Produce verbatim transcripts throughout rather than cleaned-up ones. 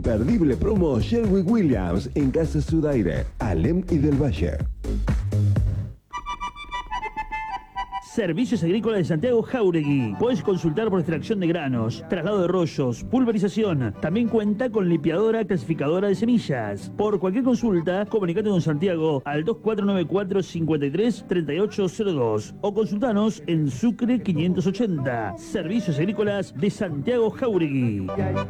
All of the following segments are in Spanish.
Imperdible promo Sherwin Williams en Casa Sudaire, Alem y del Valle. Servicios Agrícolas de Santiago Jáuregui. Puedes consultar por extracción de granos, traslado de rollos, pulverización. También cuenta con limpiadora clasificadora de semillas. Por cualquier consulta, comunicate con Santiago al dos cuatro nueve cuatro, cinco tres, tres ocho cero dos o consultanos en Sucre quinientos ochenta. Servicios Agrícolas de Santiago Jáuregui.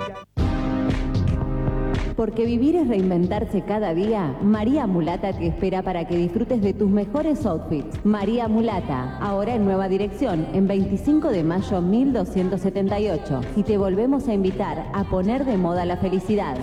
Porque vivir es reinventarse cada día, María Mulata te espera para que disfrutes de tus mejores outfits. María Mulata, ahora en nueva dirección, en veinticinco de mayo mil doscientos setenta y ocho. Y te volvemos a invitar a poner de moda la felicidad.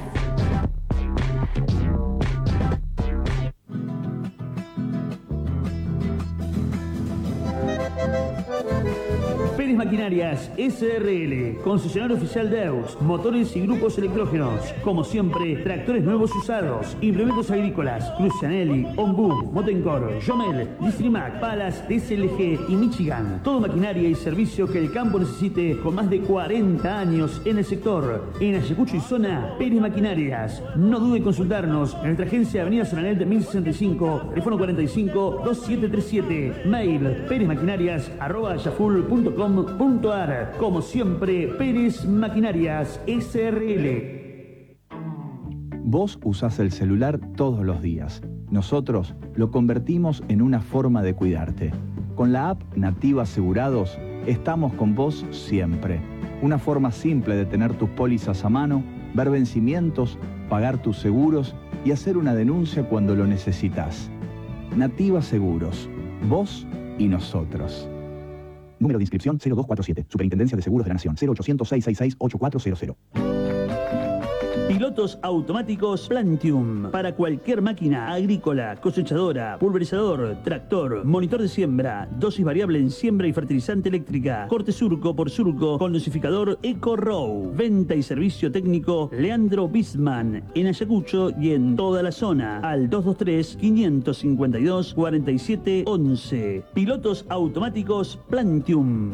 Pérez Maquinarias S R L, concesionario oficial de E U S, motores y grupos electrógenos. Como siempre, tractores nuevos y usados, implementos agrícolas, Lucianelli, Ombu, Motencor, Jomel, Distrimac, Palas, D S L G y Michigan. Todo maquinaria y servicio que el campo necesite con más de cuarenta años en el sector. En Ayacucho y zona, Pérez Maquinarias. No dude en consultarnos en nuestra agencia Avenida Zonanel de mil sesenta y cinco, teléfono cuarenta y cinco, veintisiete treinta y siete, mail perezmaquinarias arroba yaful punto com punto ar. Como siempre, Pérez Maquinarias S R L. Vos usás el celular todos los días. Nosotros lo convertimos en una forma de cuidarte. Con la app Nativa Asegurados, estamos con vos siempre. Una forma simple de tener tus pólizas a mano, ver vencimientos, pagar tus seguros y hacer una denuncia cuando lo necesitas. Nativa Seguros. Vos y nosotros. Número de inscripción cero dos cuatro siete. Superintendencia de Seguros de la Nación. cero ochocientos, seiscientos sesenta y seis, ochenta y cuatro cero cero. Pilotos automáticos Plantium. Para cualquier máquina agrícola, cosechadora, pulverizador, tractor, monitor de siembra, dosis variable en siembra y fertilizante eléctrica, corte surco por surco con dosificador EcoRow. Venta y servicio técnico Leandro Bisman en Ayacucho y en toda la zona. Al dos dos tres, cinco cinco dos, cuatro siete once. Pilotos automáticos Plantium.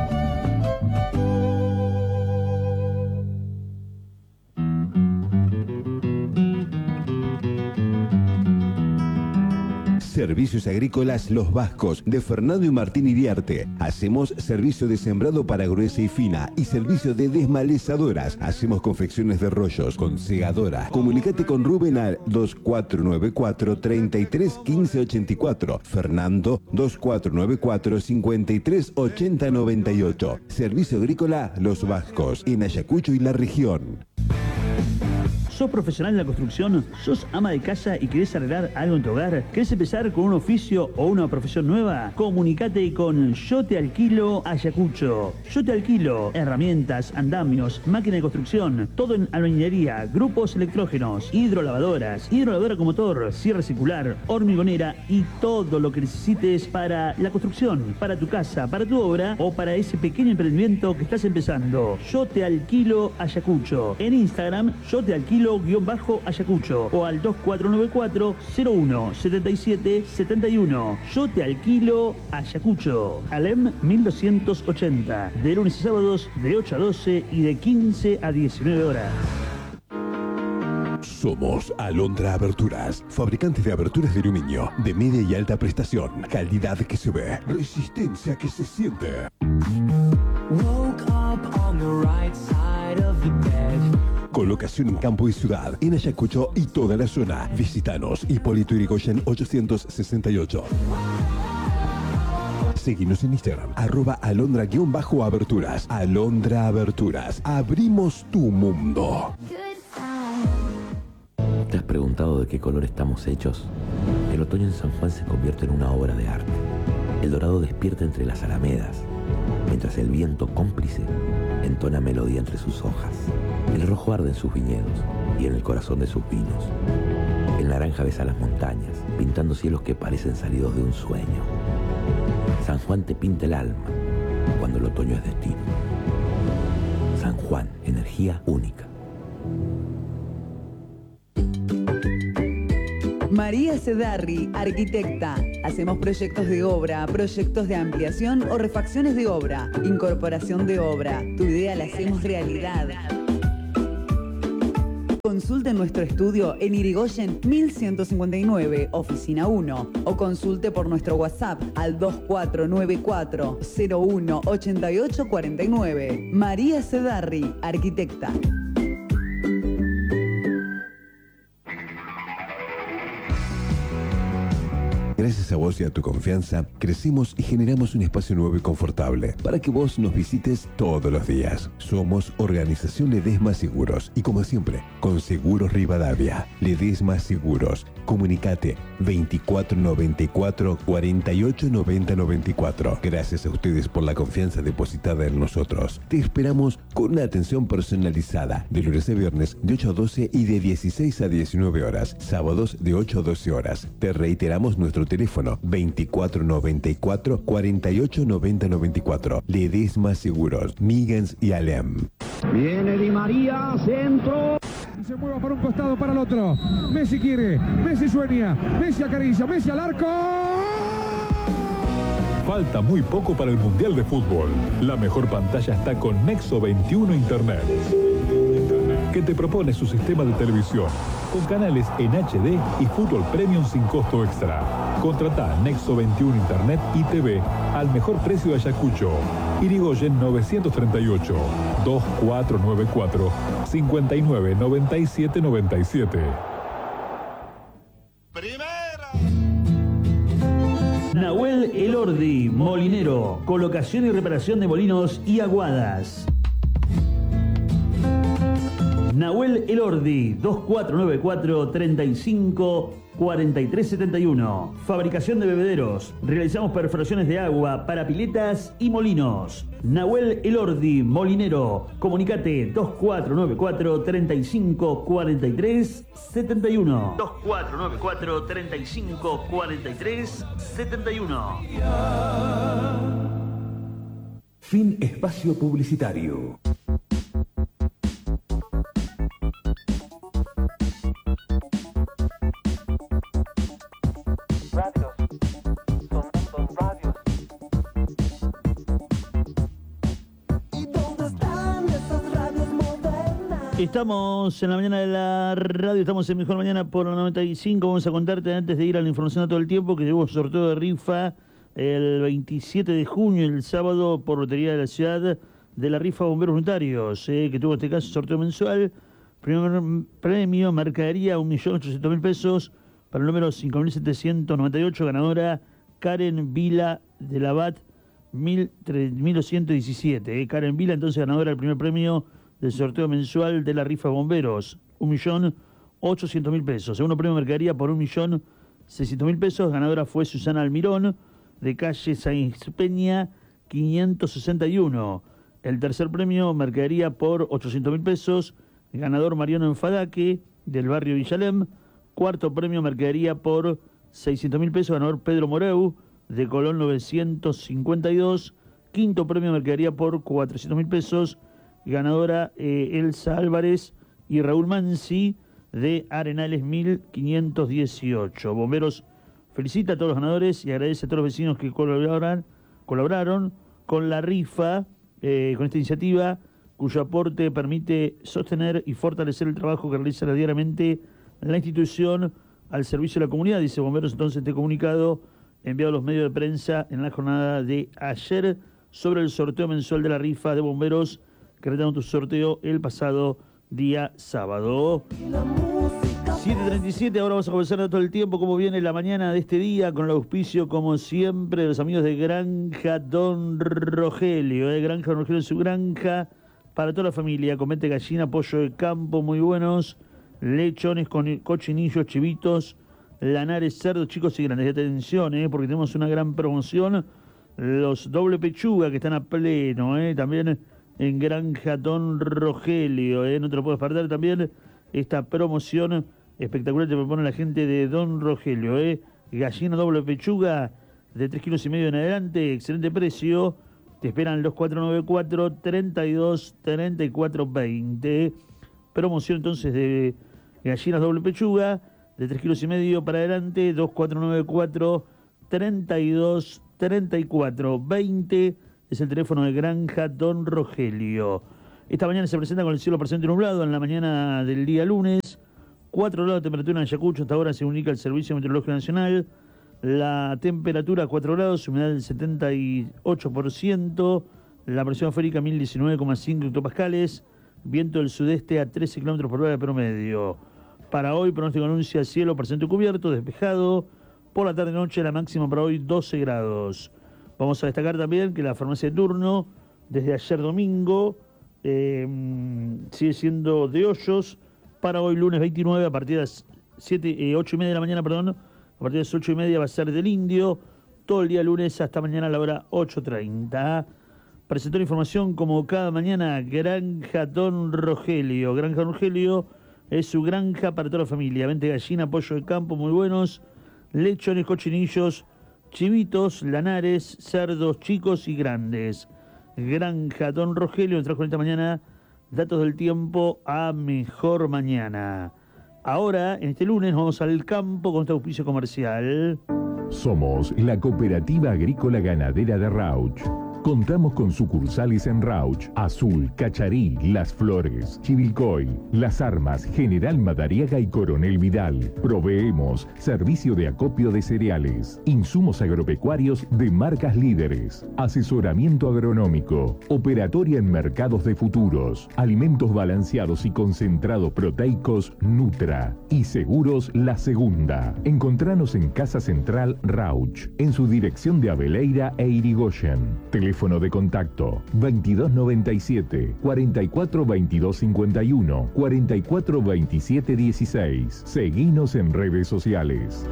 Servicios Agrícolas Los Vascos, de Fernando y Martín Iriarte. Hacemos servicio de sembrado para gruesa y fina y servicio de desmalezadoras. Hacemos confecciones de rollos con segadora. Comunicate con Rubén al dos cuatro nueve cuatro, treinta y tres, quince ochenta y cuatro. Fernando, dos cuatro nueve cuatro, cincuenta y tres, ochenta noventa y ocho. Servicio Agrícola Los Vascos, en Ayacucho y la región. ¿Sos profesional en la construcción? ¿Sos ama de casa y querés arreglar algo en tu hogar? ¿Querés empezar con un oficio o una profesión nueva? Comunicate con Yo Te Alquilo Ayacucho. Yo Te Alquilo herramientas, andamios, máquina de construcción, todo en albañilería, grupos electrógenos, hidrolavadoras, hidrolavadora con motor, sierra circular, hormigonera y todo lo que necesites para la construcción, para tu casa, para tu obra o para ese pequeño emprendimiento que estás empezando. Yo Te Alquilo Ayacucho. En Instagram, Yo Te Alquilo guión bajo Ayacucho o al dos cuatro nueve cuatro, cero uno, setenta y siete, setenta y uno. Yo Te Alquilo Ayacucho. Alem mil doscientos ochenta. De lunes y sábados de ocho a doce y de quince a diecinueve horas. Somos Alondra Aberturas, fabricantes de aberturas de aluminio, de media y alta prestación, calidad que se ve, resistencia que se siente. Woke up on the right side of the bed. Colocación en campo y ciudad, en Ayacucho y toda la zona. Visítanos, Hipólito Yrigoyen ochocientos sesenta y ocho. Seguinos en Instagram, arroba alondra-aberturas. Alondra Aberturas, abrimos tu mundo. ¿Te has preguntado de qué color estamos hechos? El otoño en San Juan se convierte en una obra de arte. El dorado despierta entre las alamedas, mientras el viento cómplice entona melodía entre sus hojas. El rojo arde en sus viñedos y en el corazón de sus vinos. El naranja besa las montañas, pintando cielos que parecen salidos de un sueño. San Juan te pinta el alma cuando el otoño es destino. San Juan, energía única. María Cedarri, arquitecta. Hacemos proyectos de obra, proyectos de ampliación o refacciones de obra, incorporación de obra. Tu idea la hacemos realidad. Consulte nuestro estudio en Irigoyen mil ciento cincuenta y nueve, oficina uno, o consulte por nuestro WhatsApp al dos cuatro nueve cuatro cero uno ocho ocho cuatro nueve. María Cedarri, arquitecta. Gracias a vos y a tu confianza, crecimos y generamos un espacio nuevo y confortable para que vos nos visites todos los días. Somos Organización Ledesma Seguros y, como siempre, con Seguros Rivadavia. Ledesma Seguros. Comunicate veinticuatro noventa y cuatro, cuarenta y ocho noventa noventa y cuatro. Gracias a ustedes por la confianza depositada en nosotros. Te esperamos con una atención personalizada de lunes a viernes de ocho a doce y de dieciséis a diecinueve horas. Sábados de ocho a doce horas. Te reiteramos nuestro teléfono veinticuatro noventa y cuatro, cuarenta y ocho noventa noventa y cuatro. Ledesma Seguros, Miggins y Alem. Viene Di María, centro. Se mueva para un costado, para el otro. Messi quiere, Messi sueña, Messi acaricia, Messi al arco. Falta muy poco para el Mundial de Fútbol. La mejor pantalla está con Nexo veintiuno Internet, que te propone su sistema de televisión con canales en H D y fútbol premium sin costo extra. Contratá Nexo veintiuno Internet y T V al mejor precio de Ayacucho. Irigoyen novecientos treinta y ocho, dos cuatro nueve cuatro, cinco nueve nueve siete nueve siete. Nahuel Elordi, molinero, colocación y reparación de molinos y aguadas. Nahuel Elordi, dos cuatro nueve cuatro, treinta y cinco, cuarenta y tres setenta y uno. Fabricación de bebederos. Realizamos perforaciones de agua para piletas y molinos. Nahuel Elordi, molinero. Comunicate dos cuatro nueve cuatro, treinta y cinco, cuarenta y tres setenta y uno. dos cuatro nueve cuatro, treinta y cinco, cuarenta y tres setenta y uno. Fin espacio publicitario. Estamos en la mañana de la radio, estamos en Mejor Mañana por la noventa y cinco. Vamos a contarte antes de ir a la información a todo el tiempo que llegó un sorteo de rifa el veintisiete de junio, el sábado, por Lotería de la Ciudad, de la rifa Bomberos Voluntarios, eh, que tuvo en este caso sorteo mensual. Primer premio, mercadería, un millón ochocientos mil pesos, para el número cinco mil setecientos noventa y ocho, ganadora Karen Vila de la B A T mil doscientos diecisiete. Eh. Karen Vila, entonces ganadora del primer premio del sorteo mensual de la rifa Bomberos, un millón ochocientos mil pesos. Segundo premio, mercadería, por un millón seiscientos mil pesos. Ganadora fue Susana Almirón, de calle Sáenz Peña, quinientos sesenta y uno. El tercer premio, mercadería, por ochocientos mil pesos. Ganador Mariano Enfadaque, del barrio Villalem. Cuarto premio, mercadería, por seiscientos mil pesos. Ganador Pedro Moreu, de Colón novecientos cincuenta y dos. Quinto premio, mercadería, por cuatrocientos mil pesos. Ganadora eh, Elsa Álvarez y Raúl Mansi, de Arenales mil quinientos dieciocho. Bomberos felicita a todos los ganadores y agradece a todos los vecinos que colaboraron, colaboraron con la rifa, eh, con esta iniciativa, cuyo aporte permite sostener y fortalecer el trabajo que realiza diariamente la institución al servicio de la comunidad, dice Bomberos. Entonces, este comunicado enviado a los medios de prensa en la jornada de ayer sobre el sorteo mensual de la rifa de Bomberos, que realizaron tu sorteo el pasado día sábado. siete treinta y siete, ahora vamos a conversar todo el tiempo cómo viene la mañana de este día, con el auspicio, como siempre, de los amigos de Granja Don Rogelio. ¿eh? Granja Don Rogelio es su granja para toda la familia. Comete gallina, pollo de campo muy buenos, lechones, con cochinillos, chivitos, lanares, cerdos, chicos y grandes. Atención, ¿eh? porque tenemos una gran promoción. Los doble pechuga que están a pleno, ¿eh? también en Granja Don Rogelio, ¿eh? no te lo puedes perder también esta promoción espectacular que propone la gente de Don Rogelio, ¿eh? Gallina doble pechuga de tres kilos y medio en adelante, excelente precio. Te esperan los cuatro nueve cuatro, treinta y dos, treinta y cuatro, veinte. Promoción entonces de gallinas doble pechuga de tres kilos y medio para adelante, dos cuatro nueve cuatro, treinta y dos, treinta y cuatro, veinte. Es el teléfono de Granja Don Rogelio. Esta mañana se presenta con el cielo parcialmente nublado en la mañana del día lunes. cuatro grados de temperatura en Ayacucho, hasta ahora se indica el Servicio Meteorológico Nacional. La temperatura cuatro grados, humedad del setenta y ocho por ciento, la presión atmosférica mil diecinueve coma cinco hectopascales, viento del sudeste a trece kilómetros por hora de promedio. Para hoy, pronóstico anuncia cielo parcialmente cubierto, despejado. Por la tarde-noche, la máxima para hoy doce grados. Vamos a destacar también que la farmacia de turno, desde ayer domingo, eh, sigue siendo de Hoyos. Para hoy, lunes veintinueve, a partir de las siete, eh, ocho y media de la mañana, perdón, a partir de las ocho y media va a ser del Indio. Todo el día lunes hasta mañana a la hora ocho treinta. Presentó la información como cada mañana Granja Don Rogelio. Granja Don Rogelio es su granja para toda la familia. Vente gallina, pollo de campo muy buenos, lechones, cochinillos, chivitos, lanares, cerdos chicos y grandes. Granja Don Rogelio, nos trajo esta mañana datos del tiempo a mejor mañana. Ahora, en este lunes, vamos al campo con este auspicio comercial. Somos la Cooperativa Agrícola Ganadera de Rauch. Contamos con sucursales en Rauch, Azul, Cacharí, Las Flores, Chivilcoy, Las Armas, General Madariaga y Coronel Vidal. Proveemos servicio de acopio de cereales, insumos agropecuarios de marcas líderes, asesoramiento agronómico, operatoria en mercados de futuros, alimentos balanceados y concentrados proteicos Nutra y seguros La Segunda. Encontranos en Casa Central Rauch, en su dirección de Abeleira e Irigoyen. Teléfono de contacto veintidós noventa y siete, cuarenta y cuatro veintidós cincuenta y uno, cuarenta y cuatro veintisiete dieciséis. Seguinos en redes sociales.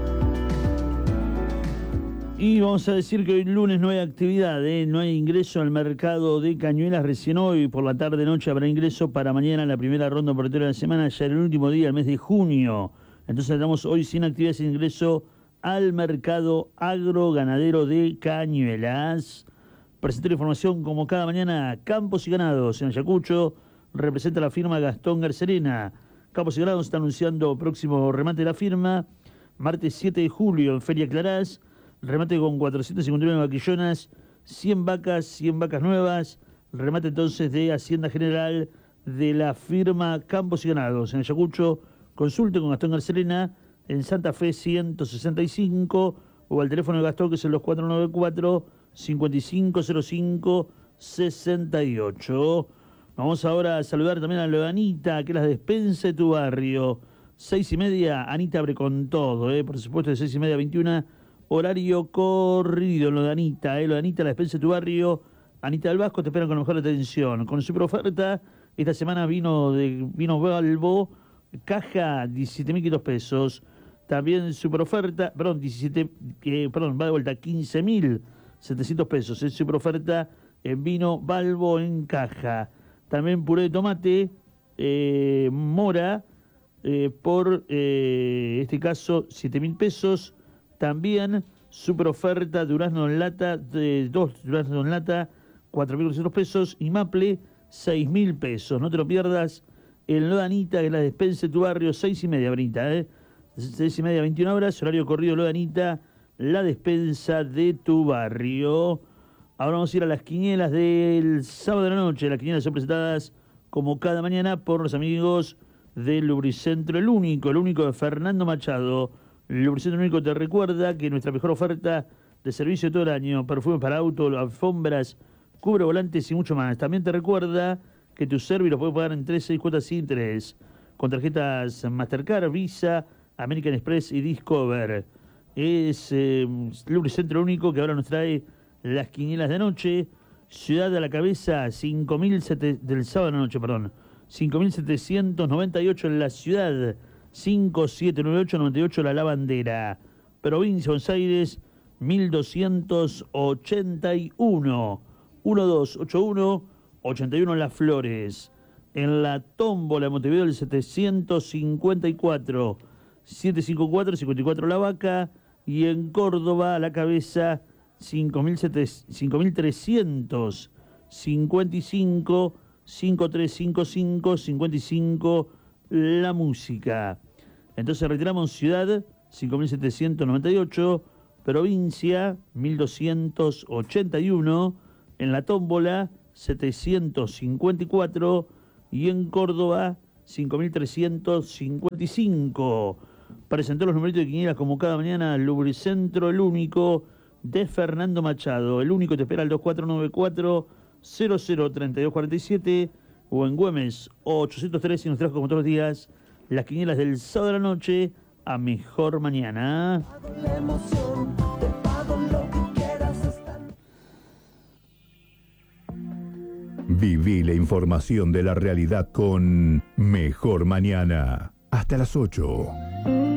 Y vamos a decir que hoy lunes no hay actividad, ¿eh? No hay ingreso al mercado de Cañuelas. Recién hoy por la tarde-noche habrá ingreso para mañana la primera ronda operatoria de la semana, ya el último día del mes de junio. Entonces estamos hoy sin actividad, sin ingreso al mercado agroganadero de Cañuelas. Presentó la información como cada mañana Campos y Ganados en Ayacucho. Representa la firma Gastón Garcerena. Campos y Ganados está anunciando próximo remate de la firma. Martes siete de julio en Feria Clarás. Remate con cuatrocientas cincuenta y nueve vaquillonas, cien vacas, cien vacas nuevas. Remate entonces de Hacienda General de la firma Campos y Ganados en Ayacucho. Consulte con Gastón Garcerena en Santa Fe ciento sesenta y cinco o al teléfono de Gastón que es el dos cuatro nueve cuatro, cinco cinco cero cinco, seis ocho. Vamos ahora a saludar también a lo de Anita, que las despensa de tu barrio. Seis y media, Anita abre con todo, ¿eh? Por supuesto de seis y media a veintiuna, horario corrido, lo de Anita, ¿eh? Lo de Anita, la despensa de tu barrio. Anita del Vasco te esperan con la mejor atención. Con super oferta, esta semana vino de vino Balbo, caja diecisiete mil quinientos pesos. También super oferta, perdón, diecisiete, eh, perdón, va de vuelta, quince mil setecientos pesos. Es super oferta en vino Balbo en caja. También puré de tomate, eh, mora, eh, por, eh, este caso, siete mil pesos. También super oferta, durazno en lata, de dos duraznos en lata, cuatro mil doscientos pesos. Y maple, seis mil pesos. No te lo pierdas. El Lo de Anita, que es la despensa de tu barrio, seis y media, Brita, ¿eh? Seis y media, veintiuna horas, horario corrido, Lo de Anita, la despensa de tu barrio. Ahora vamos a ir a las quinielas del sábado de la noche. Las quinielas son presentadas como cada mañana por los amigos del Lubricentro, el único, el único de Fernando Machado. El Lubricentro único te recuerda que nuestra mejor oferta de servicio de todo el año, perfumes para auto, alfombras, cubre volantes y mucho más. También te recuerda que tu servicio lo puedes pagar en tres, seis cuotas sin interés, con tarjetas Mastercard, Visa, American Express y Discover. Es eh, Lubricentro único que ahora nos trae las quinielas de noche. Ciudad a la cabeza, cinco mil setecientos del sábado de la noche, perdón. cinco mil setecientos noventa y ocho en la ciudad. cinco siete nueve ocho nueve ocho La Lavandera. Provincia de Buenos Aires, mil doscientos ochenta y uno. uno dos ocho uno, ochenta y uno Las Flores. En la Tómbola de Montevideo, el setecientos cincuenta y cuatro. setecientos cincuenta y cuatro, cincuenta y cuatro La Vaca. Y en Córdoba, a la cabeza, cinco mil trescientos cincuenta y cinco, cinco tres cinco cinco, cincuenta y cinco La Música. Entonces retiramos ciudad, cinco mil setecientos noventa y ocho, provincia, mil doscientos ochenta y uno, en la Tómbola, setecientos cincuenta y cuatro, y en Córdoba, cinco mil trescientos cincuenta y cinco. Presentó los numeritos de quinielas como cada mañana Lubricentro, el único, de Fernando Machado. El único te espera al dos cuatro nueve cuatro, cero cero tres dos cuatro siete o en Güemes ochocientos tres y nos trajo como todos los días las quinielas del sábado de la noche a mejor mañana. Viví la información de la realidad con Mejor Mañana. Hasta las ocho.